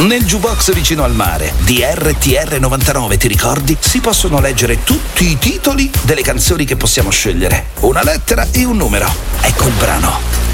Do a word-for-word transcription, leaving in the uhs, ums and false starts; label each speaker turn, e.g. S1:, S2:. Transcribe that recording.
S1: Nel jukebox vicino al mare di R T R novantanove, ti ricordi? Si possono leggere tutti i titoli delle canzoni che possiamo scegliere. Una lettera e un numero. Ecco il brano.